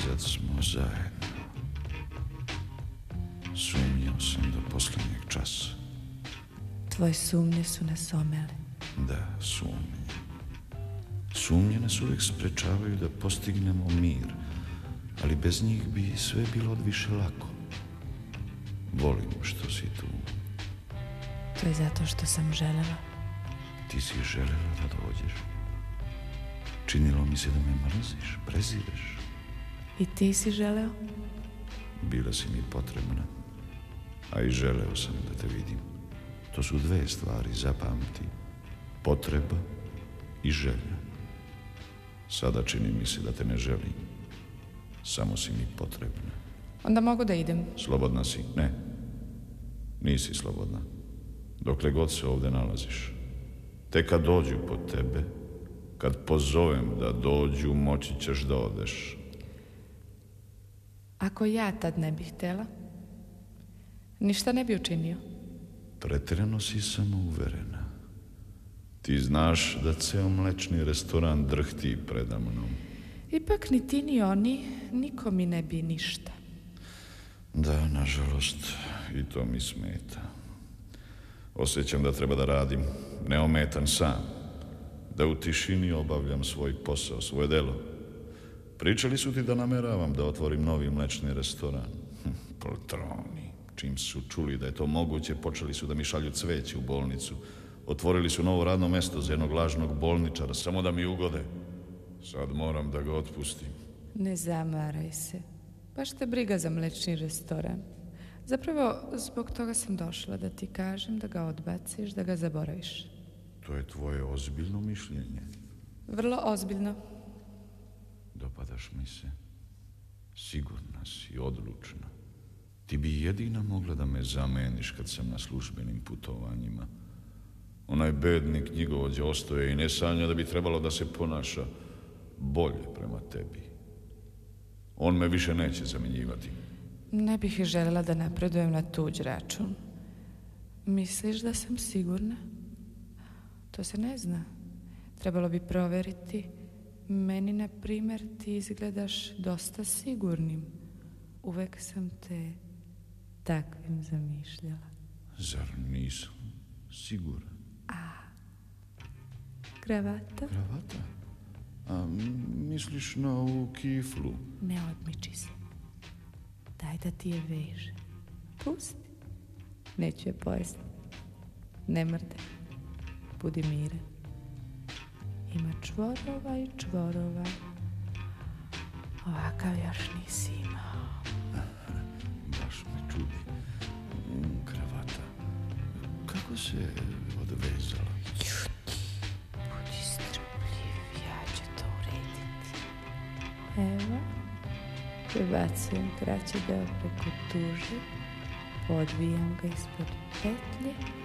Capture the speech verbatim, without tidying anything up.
Zad smo zajedno. Sumnjao sam do posljednjeg časa. Tvoje sumnje su nas omele. Da, sumnje. Sumnje nas uvijek sprečavaju da postignemo mir, ali bez njih bi sve bilo odviše lako. Volim što si tu. To je zato što sam želela. Ti si želela da dođeš. Činilo mi se da me mrziš, prezireš. I ti si želeo? Bila si mi potrebna, a i želeo sam da te vidim. To su dve stvari, zapamti. Potreba i želja. Sada čini mi se da te ne želim. Samo si mi potrebna. Onda mogu da idem. Slobodna si? Ne. Nisi slobodna. Dokle god se ovdje nalaziš. Te kad dođu po tebe, kad pozovem da dođu, moći ćeš da odeš. Ako ja tad ne bih htjela, ništa ne bi učinio. Pretjerano si samouverena. Ti znaš da ceo mlečni restoran drhti preda mnom. Ipak ni ti ni oni, niko mi ne bi ništa. Da, nažalost, i to mi smeta. Osjećam da treba da radim, neometan sam. Da u tišini obavljam svoj posao, svoje delo. Pričali su ti da nameravam da otvorim novi mlečni restoran. Hm, poltroni. Čim su čuli da je to moguće, počeli su da mi šalju cveće u bolnicu. Otvorili su novo radno mesto za jednog lažnog bolničara, samo da mi ugode. Sad moram da ga otpustim. Ne zamaraj se. Baš te briga za mlečni restoran. Zapravo, zbog toga sam došla da ti kažem da ga odbaciš, da ga zaboraviš. To je tvoje ozbiljno mišljenje. Vrlo ozbiljno. Dopadaš mi se. Sigurna si, odlučna. Ti bi jedina mogla da me zameniš kad sam na službenim putovanjima. Onaj bedni knjigovođa ostoje i ne sanja da bi trebalo da se ponaša bolje prema tebi. On me više neće zamjenjivati. Ne bih i željela da napredujem na tuđ račun. Misliš da sam sigurna? To se ne zna. Trebalo bi proveriti. Meni, na primjer, ti izgledaš dosta sigurnim. Uvek sam te takvim zamišljala. Zar nisam siguran? A, kravata? Kravata? A misliš na ovu kiflu? Ne odmiči se. Daj da ti je veže. Pusti. Neću je pojesti. Ne mrde. Budi miran. Ima čvorova i čvorova. Ovakav još nisi imao. Baš me čudi. Kravata. Kako se odvezala? Ćuti. Budi strpljiv. Ja ću to urediti. Evo. Prebacujem kraći deo preko tuže. Podvijam ga ispod petlje.